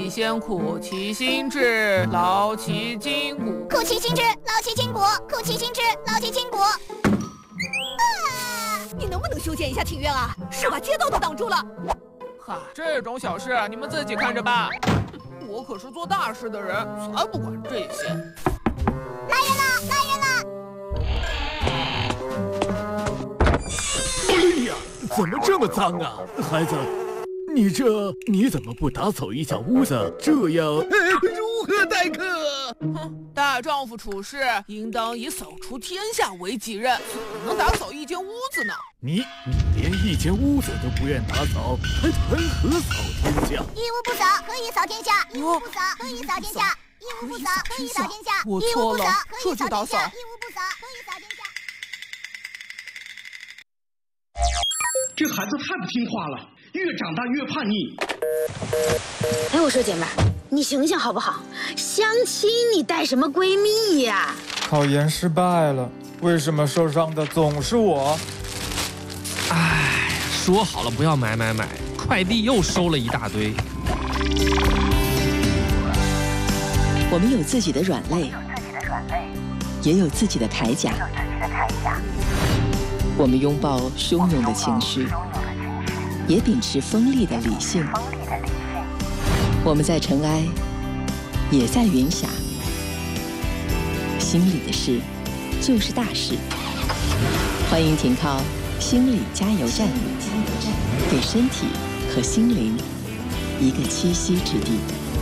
必先苦其心志，劳其筋骨。 苦其心志，劳其筋骨，苦其心志，劳其筋骨。 你能不能修建一下庭院啊？是把街道都挡住了。 嗨，这种小事你们自己看着办。我可是做大事的人，才不管这些。 来人了，来人了！ 哎呀，怎么这么脏啊，孩子？你怎么不打扫一下屋子？这样如何待客？ 哼，大丈夫处事应当以扫除天下为己任，怎么能打扫一间屋子呢？ 你连一间屋子都不愿打扫，还谈何扫天下？ 一屋不扫，何以扫天下？一屋不扫，何以扫天下？一屋不扫，何以扫天下？ 我错了，这就打扫。 一屋不扫，何以扫天下？ 这孩子太不听话了，越长大越叛逆。 哎，我说姐妹儿，你醒醒好不好？相亲你带什么闺蜜呀？ 考研失败了，为什么受伤的总是我？ 哎，说好了不要买，快递又收了一大堆。 我们有自己的软肋，也有自己的铠甲。我们拥抱汹涌的情绪，也秉持锋利的理性。我们在尘埃，也在云霞。心里的事，就是大事。欢迎停靠心理加油站，给身体和心灵一个栖息之地。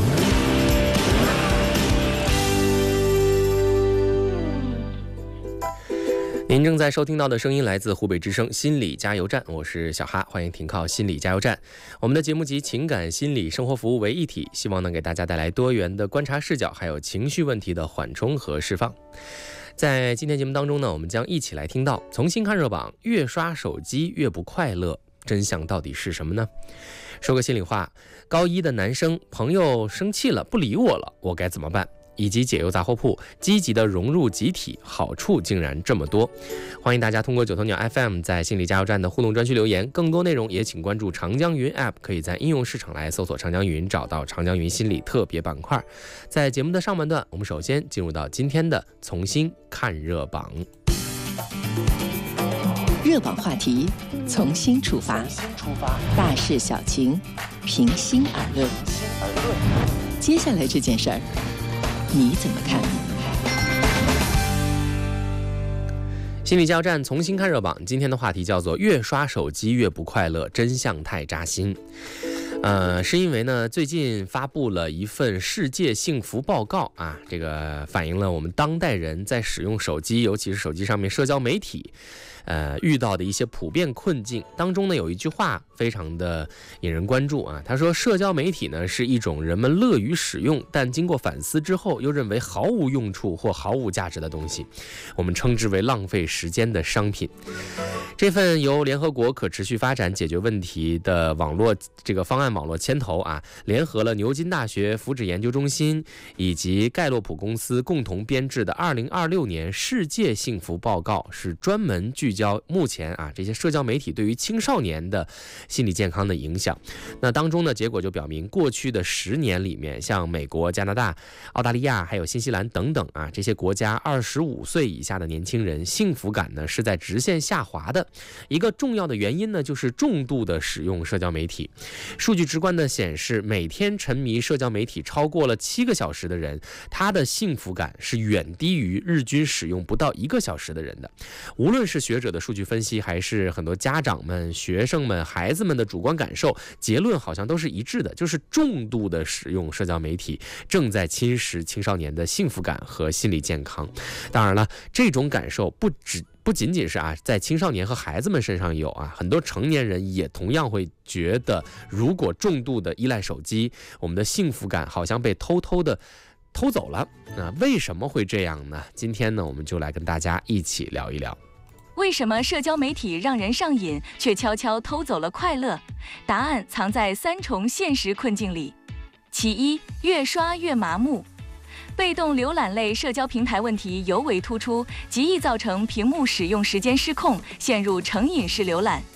您正在收听到的声音来自湖北之声心理加油站，我是小哈，欢迎停靠心理加油站。我们的节目集情感、心理、生活服务为一体，希望能给大家带来多元的观察视角，还有情绪问题的缓冲和释放。在今天节目当中呢，我们将一起来听到从新看热榜，越刷手机越不快乐，真相到底是什么呢？说个心里话，高一的男生朋友生气了，不理我了，我该怎么办？以及解忧杂货铺积极的融入集体，好处竟然这么多。欢迎大家通过九头鸟 FM 在心理加油站的互动专区留言，更多内容也请关注长江云 App， 可以在应用市场来搜索长江云，找到长江云心理特别板块。在节目的上半段，我们首先进入到今天的从新看热榜。 热榜话题从新出发，大事小情平心而论。接下来这件事儿你怎么看？ 心理加油站从新看热榜，今天的话题叫做越刷手机越不快乐，真相太扎心。是因为呢，最近发布了一份世界幸福报告啊，这个反映了我们当代人在使用手机，尤其是手机上面社交媒体，遇到的一些普遍困境。当中呢，有一句话非常的引人关注啊，他说社交媒体呢是一种人们乐于使用，但经过反思之后又认为毫无用处或毫无价值的东西，我们称之为浪费时间的商品。这份由联合国可持续发展解决问题的方案网络牵头啊，联合了牛津大学福祉研究中心以及盖洛普公司共同编制的2026年世界幸福报告，是专门聚焦目前啊这些社交媒体对于青少年的心理健康的影响。那当中呢，结果就表明，过去的10年里面，像美国、加拿大、澳大利亚还有新西兰等等啊，这些国家25岁以下的年轻人幸福感呢是在直线下滑的。一个重要的原因呢，就是重度的使用社交媒体。数据直观的显示，每天沉迷社交媒体超过了7个小时的人，他的幸福感是远低于日均使用不到1个小时的人的。无论是学者的数据分析，还是很多家长们、学生们、孩子们的主观感受，结论好像都是一致的，就是重度的使用社交媒体正在侵蚀青少年的幸福感和心理健康。当然了，这种感受不仅仅是在青少年和孩子们身上有很多成年人也同样会觉得，如果重度的依赖手机，我们的幸福感好像被偷偷的偷走了。那为什么会这样呢？今天呢，我们就来跟大家一起聊一聊。 为什么社交媒体让人上瘾，却悄悄偷走了快乐？答案藏在3重现实困境里。其一，越刷越麻木。被动浏览类社交平台问题尤为突出，极易造成屏幕使用时间失控，陷入成瘾式浏览。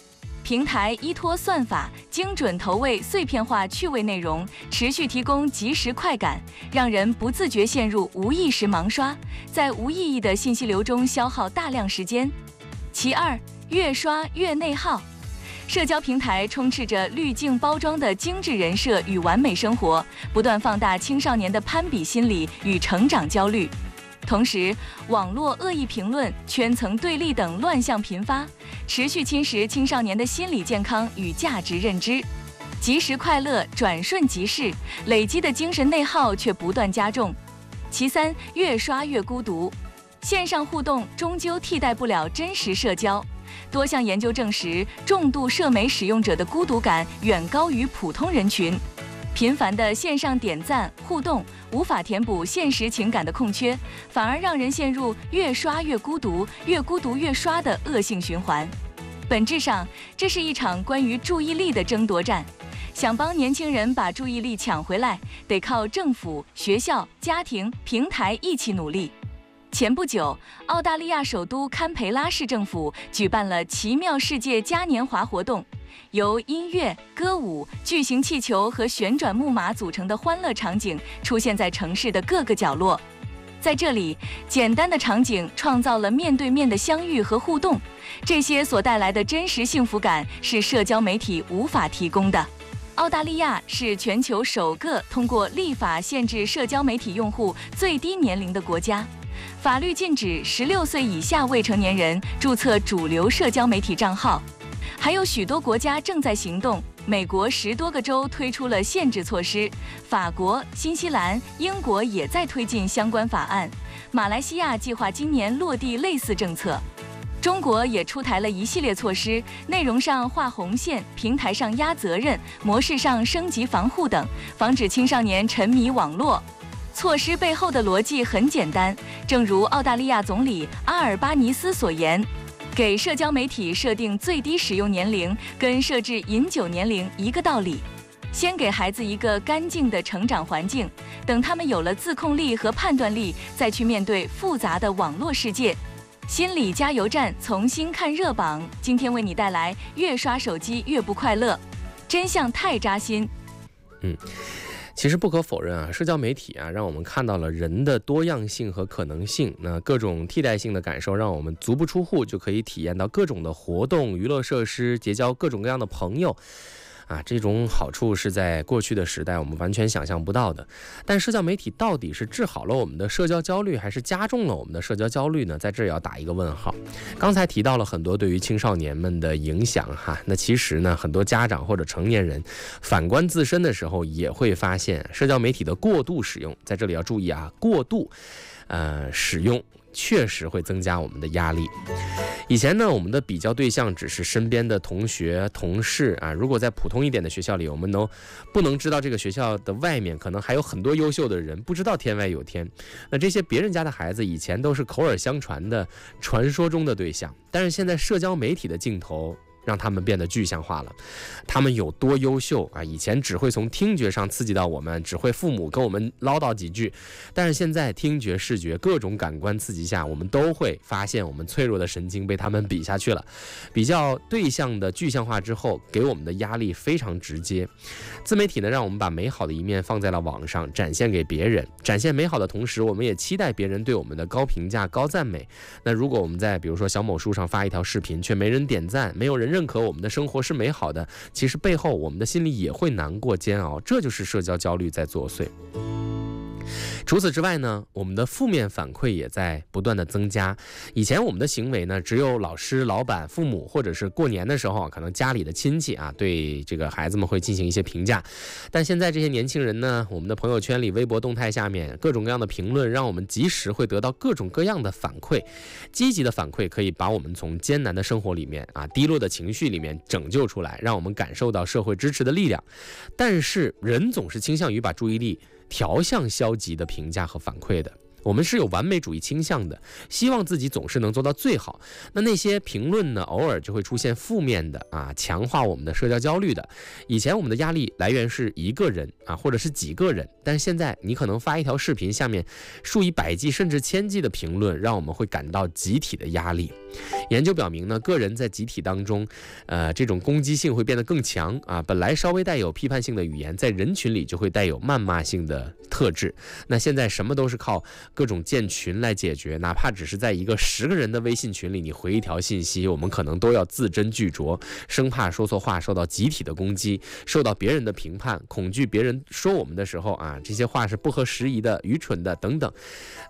平台依托算法，精准投喂碎片化趣味内容，持续提供即时快感，让人不自觉陷入无意识盲刷，在无意义的信息流中消耗大量时间。其二，越刷越内耗。社交平台充斥着滤镜包装的精致人设与完美生活，不断放大青少年的攀比心理与成长焦虑。同时，网络恶意评论、圈层对立等乱象频发，持续侵蚀青少年的心理健康与价值认知。即时快乐转瞬即逝，累积的精神内耗却不断加重。其三，越刷越孤独。线上互动终究替代不了真实社交。多项研究证实，重度社媒使用者的孤独感远高于普通人群。频繁的线上点赞互动无法填补现实情感的空缺，反而让人陷入越刷越孤独、越孤独越刷的恶性循环。本质上，这是一场关于注意力的争夺战。想帮年轻人把注意力抢回来，得靠政府、学校、家庭、平台一起努力。前不久，澳大利亚首都堪培拉市政府举办了奇妙世界嘉年华活动，由音乐、歌舞、巨型气球和旋转木马组成的欢乐场景出现在城市的各个角落。在这里，简单的场景创造了面对面的相遇和互动，这些所带来的真实幸福感是社交媒体无法提供的。澳大利亚是全球首个通过立法限制社交媒体用户最低年龄的国家，法律禁止16岁以下未成年人注册主流社交媒体账号。还有许多国家正在行动，美国10多个州推出了限制措施，法国、新西兰、英国也在推进相关法案，马来西亚计划今年落地类似政策。中国也出台了一系列措施，内容上画红线，平台上压责任，模式上升级防护等，防止青少年沉迷网络。措施背后的逻辑很简单，正如澳大利亚总理阿尔巴尼斯所言，给社交媒体设定最低使用年龄，跟设置饮酒年龄一个道理。先给孩子一个干净的成长环境，等他们有了自控力和判断力，再去面对复杂的网络世界。心理加油站重新看热榜，今天为你带来越刷手机越不快乐，真相太扎心。 其实不可否认啊，社交媒体啊，让我们看到了人的多样性和可能性。那各种替代性的感受，让我们足不出户就可以体验到各种的活动、娱乐设施，结交各种各样的朋友。这种好处是在过去的时代我们完全想象不到的。但社交媒体到底是治好了我们的社交焦虑，还是加重了我们的社交焦虑呢？在这也要打一个问号。刚才提到了很多对于青少年们的影响那其实呢，很多家长或者成年人反观自身的时候，也会发现社交媒体的过度使用，在这里要注意过度使用确实会增加我们的压力。以前呢，我们的比较对象只是身边的同学、同事如果在普通一点的学校里，我们不能知道这个学校的外面可能还有很多优秀的人，不知道天外有天。那这些别人家的孩子以前都是口耳相传的传说中的对象，但是现在社交媒体的镜头让他们变得具象化了。他们有多优秀以前只会从听觉上刺激到我们，只会父母跟我们唠叨几句，但是现在听觉、视觉各种感官刺激下，我们都会发现我们脆弱的神经被他们比下去了。比较对象的具象化之后，给我们的压力非常直接。自媒体呢，让我们把美好的一面放在了网上，展现给别人。展现美好的同时，我们也期待别人对我们的高评价、高赞美。那如果我们在比如说小某书上发一条视频，却没人点赞，没有人认可我们的生活是美好的，其实背后我们的心里也会难过煎熬，这就是社交焦虑在作祟。除此之外呢，我们的负面反馈也在不断的增加。以前我们的行为呢，只有老师、老板、父母，或者是过年的时候可能家里的亲戚对这个孩子们会进行一些评价。但现在这些年轻人呢，我们的朋友圈里、微博动态下面各种各样的评论，让我们及时会得到各种各样的反馈。积极的反馈可以把我们从艰难的生活里面低落的情绪里面拯救出来，让我们感受到社会支持的力量。但是人总是倾向于把注意力调向消极的评价和反馈的，我们是有完美主义倾向的，希望自己总是能做到最好。那些评论呢，偶尔就会出现负面的强化我们的社交焦虑的。以前我们的压力来源是一个人或者是几个人，但是现在你可能发一条视频，下面数以百计甚至千计的评论，让我们会感到集体的压力。 研究表明呢，个人在集体当中，这种攻击性会变得更强啊。本来稍微带有批判性的语言，在人群里就会带有谩骂性的特质。那现在什么都是靠各种建群来解决，哪怕只是在一个10个人的微信群里，你回一条信息，我们可能都要字斟句酌，生怕说错话受到集体的攻击，受到别人的评判，恐惧别人说我们的时候啊，这些话是不合时宜的、愚蠢的等等。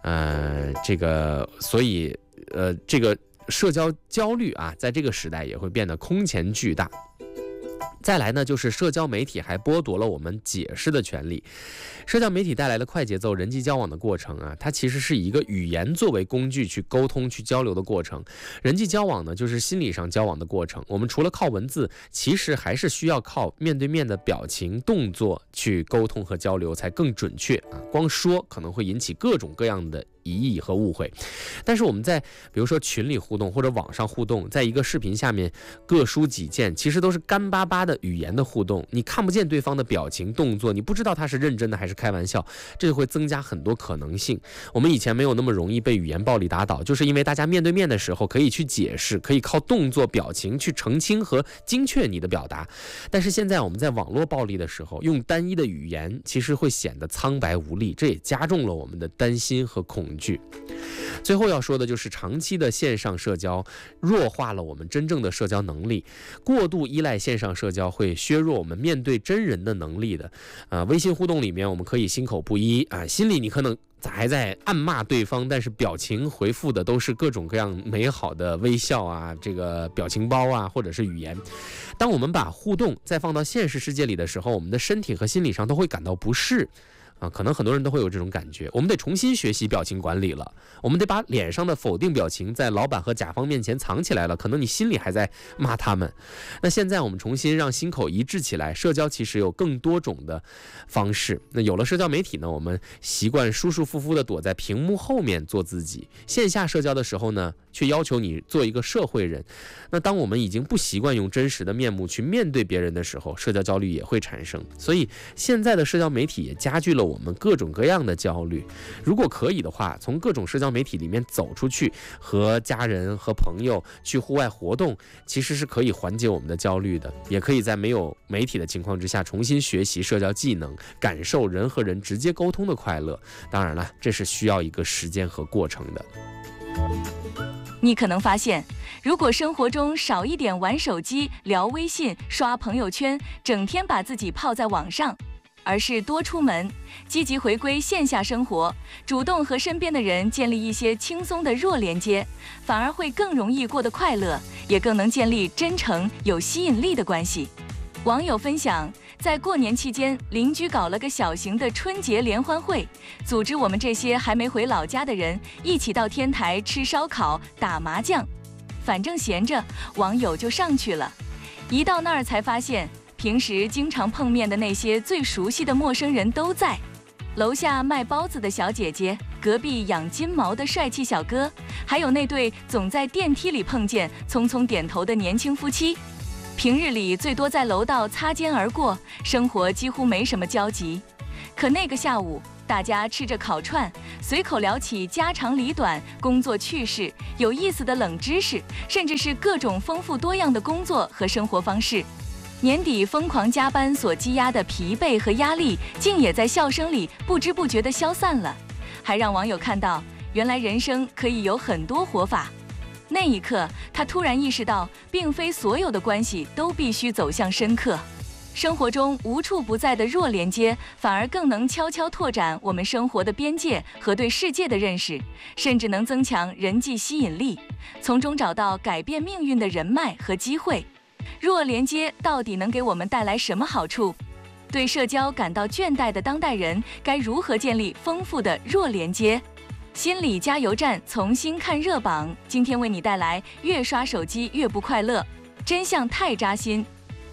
所以这个社交焦虑啊，在这个时代也会变得空前巨大。再来呢，就是社交媒体还剥夺了我们解释的权利。社交媒体带来的快节奏人际交往的过程啊，它其实是以一个语言作为工具去沟通、去交流的过程。人际交往呢，就是心理上交往的过程。我们除了靠文字，其实还是需要靠面对面的表情、动作去沟通和交流才更准确啊。光说可能会引起各种各样的疑义和误会，但是我们在比如说群里互动或者网上互动，在一个视频下面各抒己见，其实都是干巴巴的语言的互动，你看不见对方的表情动作，你不知道他是认真的还是开玩笑，这就会增加很多可能性。我们以前没有那么容易被语言暴力打倒，就是因为大家面对面的时候可以去解释，可以靠动作表情去澄清和精确你的表达，但是现在我们在网络暴力的时候，用单一的语言其实会显得苍白无力，这也加重了我们的担心和恐惧。最后要说的就是长期的线上社交弱化了我们真正的社交能力，过度依赖线上社交会削弱我们面对真人的能力的。微信互动里面我们可以心口不一啊，心里你可能还在暗骂对方，但是表情回复的都是各种各样美好的微笑啊，这个表情包啊，或者是语言。当我们把互动再放到现实世界里的时候，我们的身体和心理上都会感到不适。可能很多人都会有这种感觉，我们得重新学习表情管理了，我们得把脸上的否定表情在老板和甲方面前藏起来了，可能你心里还在骂他们。那现在我们重新让心口一致起来，社交其实有更多种的方式。那有了社交媒体呢，我们习惯舒舒服服的躲在屏幕后面做自己，线下社交的时候呢，却要求你做一个社会人。那当我们已经不习惯用真实的面目去面对别人的时候，社交焦虑也会产生。所以现在的社交媒体也加剧了我们各种各样的焦虑。如果可以的话，从各种社交媒体里面走出去，和家人和朋友去户外活动，其实是可以缓解我们的焦虑的，也可以在没有媒体的情况之下重新学习社交技能，感受人和人直接沟通的快乐。当然了，这是需要一个时间和过程的。 你可能发现，如果生活中少一点玩手机、聊微信、刷朋友圈，整天把自己泡在网上，而是多出门，积极回归线下生活，主动和身边的人建立一些轻松的弱连接，反而会更容易过得快乐，也更能建立真诚、有吸引力的关系。网友分享，在过年期间，邻居搞了个小型的春节联欢会，组织我们这些还没回老家的人一起到天台吃烧烤、打麻将。反正闲着，网友就上去了。一到那儿才发现，平时经常碰面的那些最熟悉的陌生人都在。楼下卖包子的小姐姐，隔壁养金毛的帅气小哥，还有那对总在电梯里碰见匆匆点头的年轻夫妻。平日里最多在楼道擦肩而过，生活几乎没什么交集。可那个下午，大家吃着烤串，随口聊起家长里短、工作趣事、有意思的冷知识，甚至是各种丰富多样的工作和生活方式。年底疯狂加班所积压的疲惫和压力，竟也在笑声里不知不觉地消散了，还让网友看到，原来人生可以有很多活法。那一刻，他突然意识到，并非所有的关系都必须走向深刻。生活中无处不在的弱连接，反而更能悄悄拓展我们生活的边界和对世界的认识，甚至能增强人际吸引力，从中找到改变命运的人脉和机会。弱连接到底能给我们带来什么好处？对社交感到倦怠的当代人，该如何建立丰富的弱连接？心理加油站重新看热榜，今天为你带来越刷手机越不快乐，真相太扎心。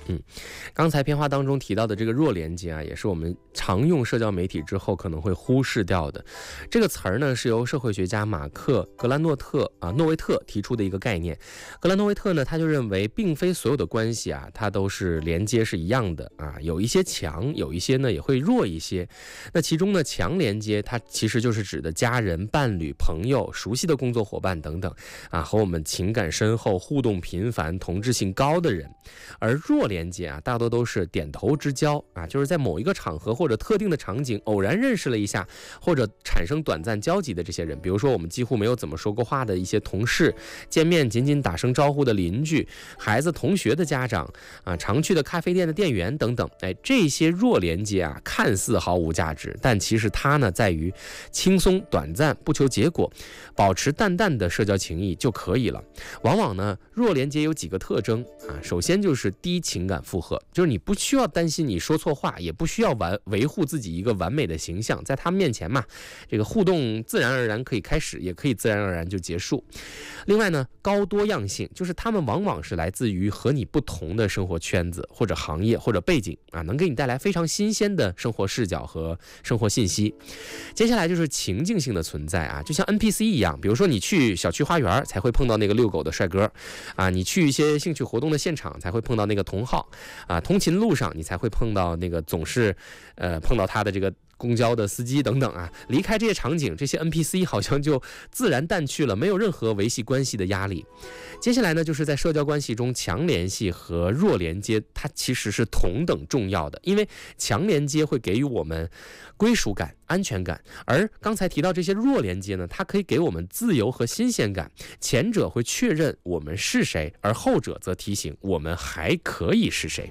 刚才片花当中提到的这个弱连接啊，也是我们常用社交媒体之后可能会忽视掉的。这个词儿呢，是由社会学家马克·格兰诺维特提出的一个概念。格兰诺维特呢，他就认为，并非所有的关系啊，它都是连接是一样的啊，有一些强，有一些呢也会弱一些。那其中呢，强连接它其实就是指的家人、伴侣、朋友、熟悉的工作伙伴等等啊，和我们情感深厚、互动频繁、同质性高的人。而弱连接啊，大多都是点头之交啊，就是在某一个场合或者特定的场景偶然认识了一下，或者产生短暂交集的这些人，比如说我们几乎没有怎么说过话的一些同事，见面仅仅打声招呼的邻居，孩子同学的家长啊，常去的咖啡店的店员等等。这些弱连接啊，看似毫无价值，但其实它呢在于轻松短暂，不求结果，保持淡淡的社交情谊就可以了。往往呢，弱连接有几个特征啊，首先就是低情感负荷，就是你不需要担心你说错话，也不需要维护自己一个完美的形象，在他们面前嘛，这个互动自然而然可以开始，也可以自然而然就结束。另外呢，高多样性，就是他们往往是来自于和你不同的生活圈子或者行业或者背景啊，能给你带来非常新鲜的生活视角和生活信息。接下来就是情境性的存在啊，就像 NPC 一样，比如说你去小区花园才会碰到那个遛狗的帅哥啊，你去一些兴趣活动的现场才会碰到那个同好啊，通勤路上你才会碰到那个总是碰到他的这个公交的司机等等啊，离开这些场景，这些 NPC 好像就自然淡去了，没有任何维系关系的压力。接下来呢，就是在社交关系中，强联系和弱连接，它其实是同等重要的，因为强连接会给予我们归属感、安全感，而刚才提到这些弱连接呢，它可以给我们自由和新鲜感。前者会确认我们是谁，而后者则提醒我们还可以是谁。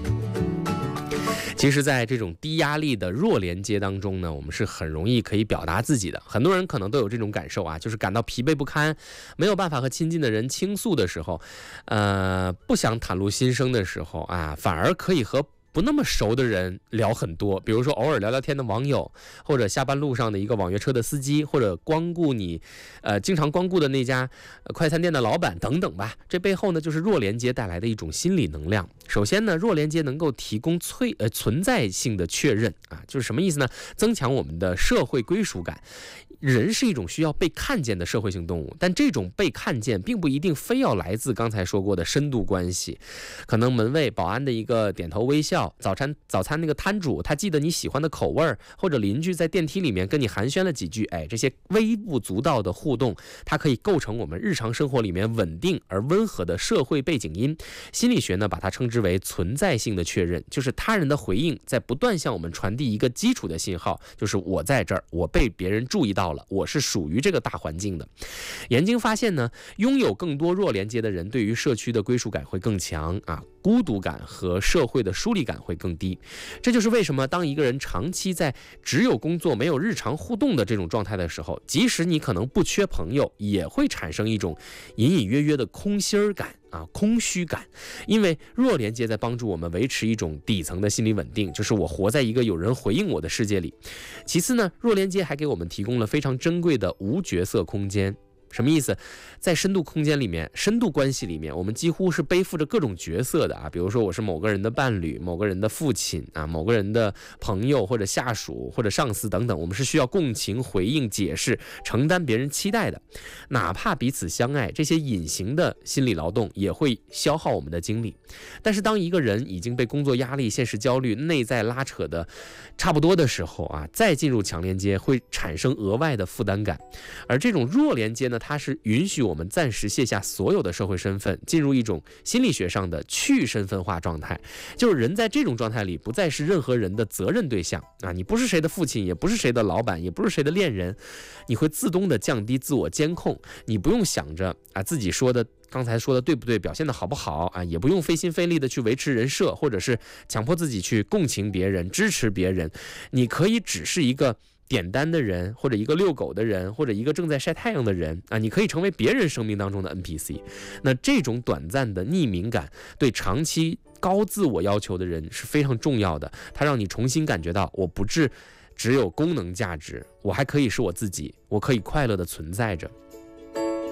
其实在这种低压力的弱连接当中呢，我们是很容易可以表达自己的。很多人可能都有这种感受啊，就是感到疲惫不堪，没有办法和亲近的人倾诉的时候，不想袒露心声的时候啊，反而可以和不那么熟的人聊很多，比如说偶尔聊聊天的网友，或者下班路上的一个网约车的司机，或者光顾你经常光顾的那家快餐店的老板等等吧。这背后呢，就是弱连接带来的一种心理能量。首先呢，弱连接能够提供存在性的确认啊，就是什么意思呢？增强我们的社会归属感。人是一种需要被看见的社会性动物，但这种被看见并不一定非要来自刚才说过的深度关系，可能门卫保安的一个点头微笑，早餐那个摊主他记得你喜欢的口味，或者邻居在电梯里面跟你寒暄了几句，这些微不足道的互动，它可以构成我们日常生活里面稳定而温和的社会背景音。心理学呢，把它称之为存在性的确认，就是他人的回应在不断向我们传递一个基础的信号，就是我在这儿，我被别人注意到了，我是属于这个大环境的。研究发现呢，拥有更多弱连接的人，对于社区的归属感会更强啊，孤独感和社会的疏离感会更低。这就是为什么当一个人长期在只有工作没有日常互动的这种状态的时候，即使你可能不缺朋友，也会产生一种隐隐约约的空心感啊，空虚感。因为弱连接在帮助我们维持一种底层的心理稳定，就是我活在一个有人回应我的世界里。其次呢，弱连接还给我们提供了非常珍贵的无角色空间。什么意思？在深度空间里面，深度关系里面，我们几乎是背负着各种角色的啊。比如说，我是某个人的伴侣，某个人的父亲啊，某个人的朋友或者下属或者上司等等，我们是需要共情、回应、解释、承担别人期待的。哪怕彼此相爱，这些隐形的心理劳动也会消耗我们的精力。但是，当一个人已经被工作压力、现实焦虑、内在拉扯的差不多的时候啊，再进入强连接会产生额外的负担感。而这种弱连接呢，它是允许我们暂时卸下所有的社会身份，进入一种心理学上的去身份化状态，就是人在这种状态里不再是任何人的责任对象啊，你不是谁的父亲，也不是谁的老板，也不是谁的恋人，你会自动的降低自我监控，你不用想着啊自己刚才说的对不对，表现的好不好啊，也不用费心费力的去维持人设，或者是强迫自己去共情别人、支持别人，你可以只是一个点单的人，或者一个遛狗的人，或者一个正在晒太阳的人啊，你可以成为别人生命当中的 NPC。那这种短暂的匿名感，对长期高自我要求的人是非常重要的。它让你重新感觉到，我不只有功能价值，我还可以是我自己，我可以快乐的存在着。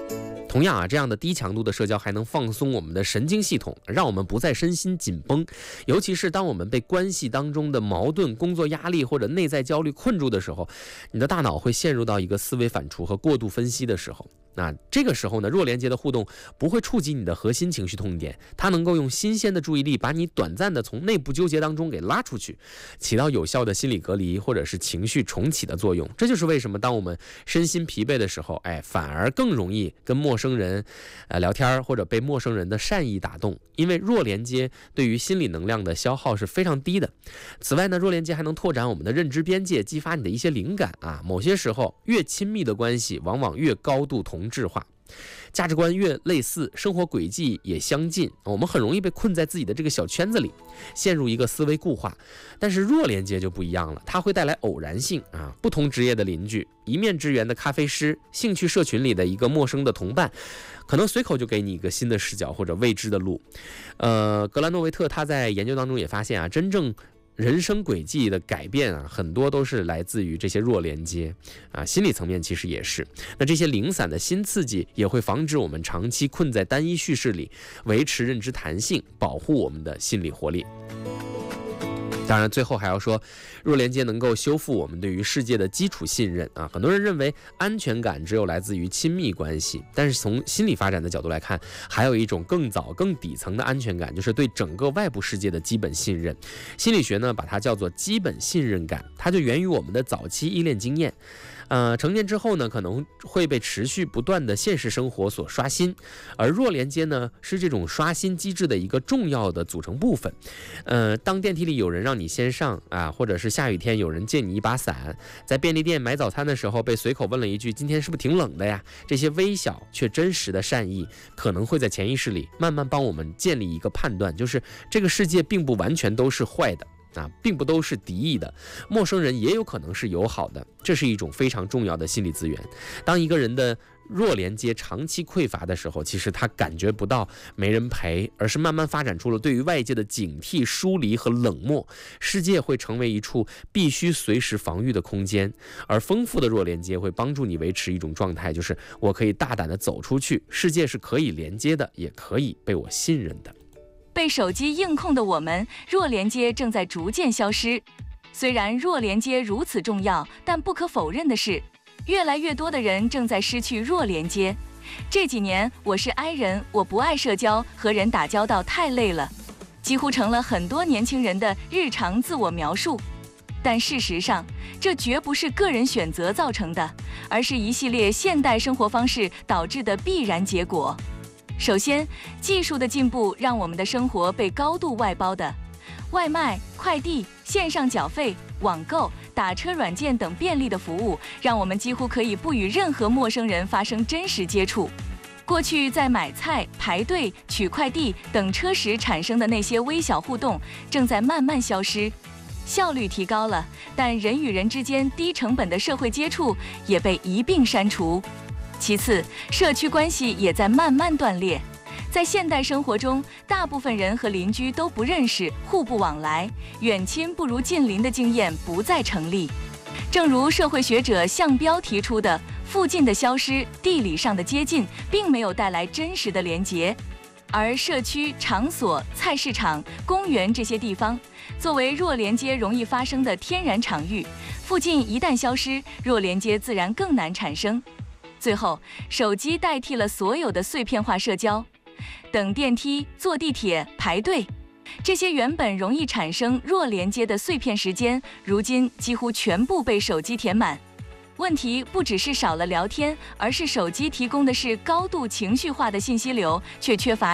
同样啊，这样的低强度的社交还能放松我们的神经系统，让我们不再身心紧绷。尤其是当我们被关系当中的矛盾、工作压力或者内在焦虑困住的时候，你的大脑会陷入到一个思维反刍和过度分析的时候。那这个时候呢，弱连接的互动不会触及你的核心情绪痛点，它能够用新鲜的注意力把你短暂的从内部纠结当中给拉出去，起到有效的心理隔离或者是情绪重启的作用。这就是为什么当我们身心疲惫的时候，反而更容易跟陌生人聊天，或者被陌生人的善意打动，因为弱连接对于心理能量的消耗是非常低的。此外呢，弱连接还能拓展我们的认知边界，激发你的一些灵感啊。某些时候，越亲密的关系往往越高度同质化，价值观越类似，生活轨迹也相近，我们很容易被困在自己的这个小圈子里，陷入一个思维固化。但是弱连接就不一样了，它会带来偶然性啊，不同职业的邻居，一面之缘的咖啡师，兴趣社群里的一个陌生的同伴，可能随口就给你一个新的视角或者未知的路。格兰诺维特他在研究当中也发现啊，真正人生轨迹的改变啊，很多都是来自于这些弱连接啊，心理层面其实也是。那这些零散的新刺激也会防止我们长期困在单一叙事里，维持认知弹性，保护我们的心理活力。当然最后还要说，弱连接能够修复我们对于世界的基础信任啊。很多人认为安全感只有来自于亲密关系，但是从心理发展的角度来看，还有一种更早更底层的安全感，就是对整个外部世界的基本信任。心理学呢把它叫做基本信任感，它就源于我们的早期依恋经验。成年之后呢，可能会被持续不断的现实生活所刷新，而弱连接呢是这种刷新机制的一个重要的组成部分。当电梯里有人让你先上啊，或者是下雨天有人借你一把伞，在便利店买早餐的时候被随口问了一句今天是不是挺冷的呀，这些微小却真实的善意可能会在潜意识里慢慢帮我们建立一个判断，就是这个世界并不完全都是坏的啊，并不都是敌意的，陌生人也有可能是友好的，这是一种非常重要的心理资源。当一个人的弱连接长期匮乏的时候，其实他感觉不到没人陪，而是慢慢发展出了对于外界的警惕、疏离和冷漠，世界会成为一处必须随时防御的空间。而丰富的弱连接会帮助你维持一种状态，就是我可以大胆地走出去，世界是可以连接的，也可以被我信任的。 被手机硬控的我们，弱连接正在逐渐消失。虽然弱连接如此重要，但不可否认的是，越来越多的人正在失去弱连接。这几年，我是 I 人，我不爱社交，和人打交道太累了，几乎成了很多年轻人的日常自我描述。但事实上，这绝不是个人选择造成的，而是一系列现代生活方式导致的必然结果。首先，技术的进步让我们的生活被高度外包的，外卖、快递、线上缴费、网购、打车软件等便利的服务，让我们几乎可以不与任何陌生人发生真实接触。过去在买菜、排队、取快递、等车时产生的那些微小互动，正在慢慢消失。效率提高了，但人与人之间低成本的社会接触也被一并删除。其次，社区关系也在慢慢断裂。在现代生活中，大部分人和邻居都不认识，互不往来，远亲不如近邻的经验不再成立。正如社会学者项彪提出的，附近的消失，地理上的接近，并没有带来真实的连结。而社区、场所、菜市场、公园这些地方，作为弱连接容易发生的天然场域，附近一旦消失，弱连接自然更难产生。最后，手机代替了所有的碎片化社交，等电梯、坐地铁、排队，这些原本容易产生弱连接的碎片时间，如今几乎全部被手机填满。问题不只是少了聊天，而是手机提供的是高度情绪化的信息流，却缺乏